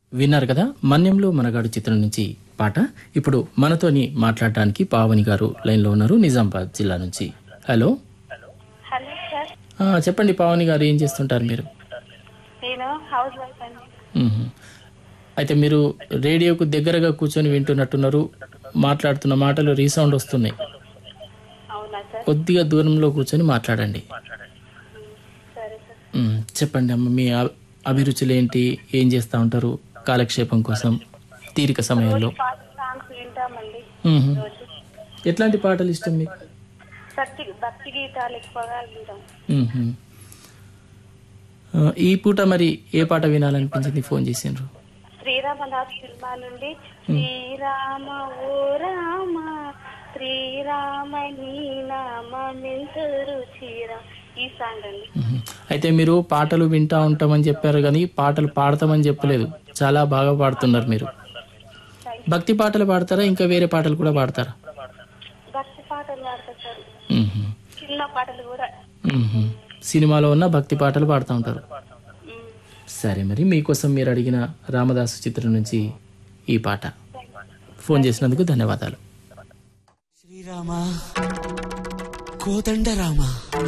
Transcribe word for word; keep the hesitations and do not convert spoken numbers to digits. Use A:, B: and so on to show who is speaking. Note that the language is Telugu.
A: విన్నారు కదా, మన్యంలో మనగాడు చిత్రం నుంచి పాట. ఇప్పుడు మనతోని మాట్లాడడానికి పావని గారు లైన్లో ఉన్నారు, నిజామాబాద్ జిల్లా నుంచి. హలో
B: హలో సార్,
A: ఆ, చెప్పండి పావని గారు, ఏం చేస్తుంటారు మీరు?
B: నేను హౌస్ వైఫ్ అండి.
A: మ్మ్. అయితే మీరు రేడియోకు దగ్గరగా కూర్చొని వింటున్నట్టున్నారు. మాట్లాడుతున్న మాటలు రీసౌండ్ వస్తున్నాయి.
B: అవునా సార్?
A: కొద్దిగా దూరంలో కూర్చొని మాట్లాడండి.
B: సరే సార్.
A: మ్మ్. చెప్పండి అమ్మ, మీ అ- అభిరుచులు ఏంటి? ఏం చేస్తూ ఉంటారు కాలక్షేపం కోసం తీరిక సమయంలో?
B: పాత సాంగ్స్ వింటామండి
A: మ్మ్.
B: రోజు.
A: ఎట్లాంటి పాటలు ఇష్టం మీకు?
B: భక్తి భక్తి గీతాలు ఎక్కువగా వింటాం.
A: మ్మ్. ఆ, ఈ పూట మరి ఏ పాట వినాలనిపించింది ఫోన్ చేసిండ్రు?
B: శ్రీరామదాస్ సినిమా నుండి శ్రీరామ ఓ రామ శ్రీరామ నీ నామెంతో రుచిరా, ఈ సాంగ్ అండి.
A: మ్మ్. అయితే మీరు పాటలు వింటా ఉంటామని చెప్పారు కానీ పాటలు పాడతామని చెప్పలేదు. చాలా బాగా పాడుతున్నారు మీరు. భక్తి పాటలు పాడతారా, ఇంకా వేరే పాటలు కూడా పాడతారా?
B: భక్తి పాటలు పాడతా సార్,
A: మ్మ్.
B: చిన్న పాటలు కూడా.
A: మ్మ్. సినిమాలో ఉన్న భక్తి పాటలు పాడుతూ ఉంటారు.
B: మ్,
A: సరే, మరి మీకోసం మీరు అడిగిన రామదాసు చిత్రం నుంచి ఈ పాట. ఫోన్ చేసినందుకు ధన్యవాదాలు.
C: శ్రీరామ కోదండ రామ